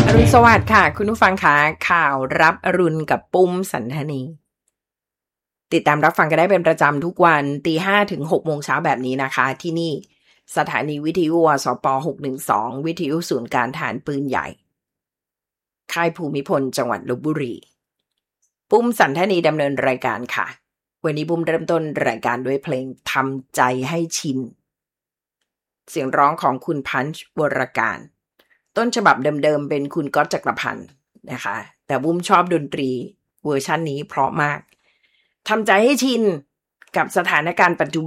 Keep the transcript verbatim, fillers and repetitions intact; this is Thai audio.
อรุณสวัสดิ์ค่ะคุณผู้ฟังค่ะข่าวรับอรุณกับปุ้มสันทนีติดตามรับฟังกันได้เป็นประจำทุกวันตีห้าถึงหกโมงเช้าแบบนี้นะคะที่นี่สถานีวิทยุวสปหกหนึ่งสองวิทยุศูนย์การทหารปืนใหญ่ค่ายภูมิพลจังหวัดลพบุรีปุ้มสันทนีดำเนินรายการค่ะวันนี้ปุ้มเริ่มต้นรายการด้วยเพลงทำใจให้ชินเสียงร้องของคุณพันช์วรการต้นฉบับเดิมๆเป็นคุณก๊อตจักรพันธ์นะคะแต่บุ้มชอบดนตรีเวอร์ชันนี้เพราะมากทำใจให้ชินกับสถานการณ์ปัจจุ